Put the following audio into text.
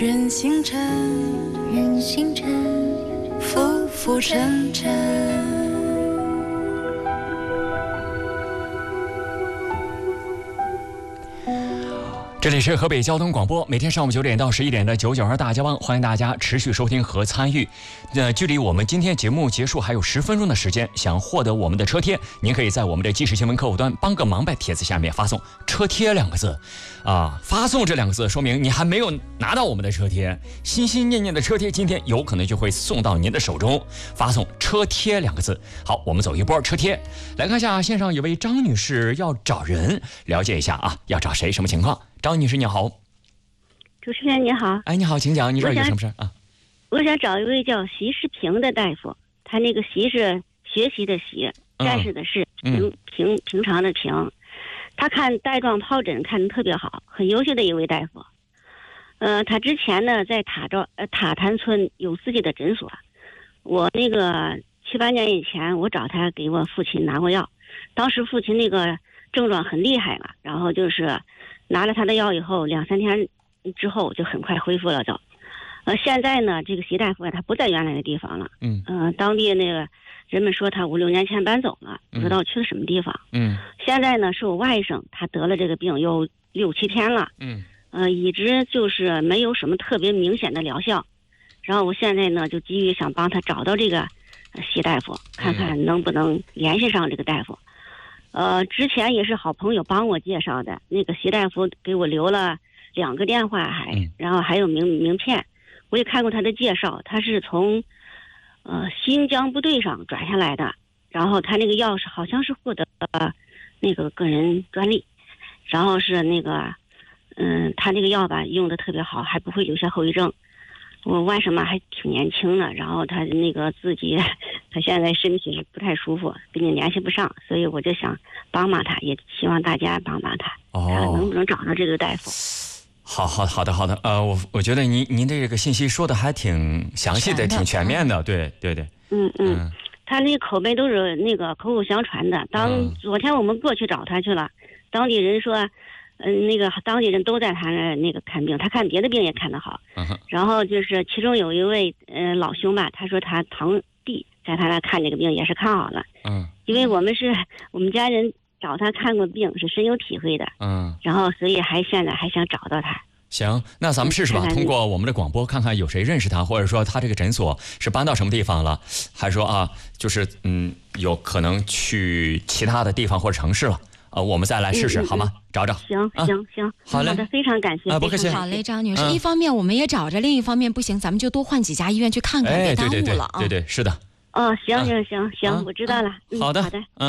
人星辰， 人星辰， 浮浮沉沉。 这里是河北交通广播，每天上午9点到11点的992大家帮，欢迎大家持续收听和参与。距离我们今天节目结束还有10分钟的时间，想获得我们的车贴，您可以在我们的即时新闻客户端帮个忙呗帖子下面发送车贴2个字发送这2个字说明你还没有拿到我们的车贴，心心念念的车贴今天有可能就会送到您的手中，发送车贴2个字。好，我们走一波车贴。来看一下线上有位张女士要找人，了解一下要找谁，什么情况？张女士你好。 主持人你好。 哎，你好，请讲，你这有什么事啊？ 我想找一位叫习世平的大夫，他那个习是学习的习，战士的士，平常的平。他看带状疱疹看得特别好，很优秀的一位大夫。他之前呢在塔坛村有自己的诊所，我那个7、8年以前我找他给我父亲拿过药，当时父亲那个症状很厉害了，然后就是拿了他的药以后2、3天之后就很快恢复了就。现在呢这个习大夫他不在原来的地方了，当地那个人们说他5、6年前搬走了，不知道去了什么地方。现在呢是我外甥，他得了这个病有6、7天了，一直就是没有什么特别明显的疗效。然后我现在呢就急于想帮他找到这个习大夫，看看能不能联系上这个大夫。之前也是好朋友帮我介绍的，那个习大夫给我留了2个电话然后还有名片。我也看过他的介绍，他是从新疆部队上转下来的，然后他那个药是好像是获得那个个人专利，然后是那个他那个药吧用的特别好，还不会留下后遗症。我外甥嘛还挺年轻的，然后他那个自己他现在身体不太舒服，跟你联系不上，所以我就想帮他，也希望大家帮他，看能不能找到这个大夫。 好的，我觉得您这个信息说的还挺详细的，挺全面的，对。 他那口碑都是那个口口相传的。昨天我们过去找他去了，当地人说，那个当地人都在他那个看病，他看别的病也看得好。然后就是其中有一位老兄吧，他说他堂弟在他那看这个病也是看好了。因为我们家人找他看过病，是深有体会的。然后所以现在还想找到他。 行，那咱们试试吧，通过我们的广播看看有谁认识他，或者说他这个诊所是搬到什么地方了，还说就是有可能去其他的地方或者城市了。我们再来试试好吗？找找。 行， 好嘞， 好的，非常感谢。 不客气。 好嘞，张女士，一方面我们也找着，另一方面不行，咱们就多换几家医院去看看，别耽误了啊。 对，是的。 行，我知道了。 好的， 好的。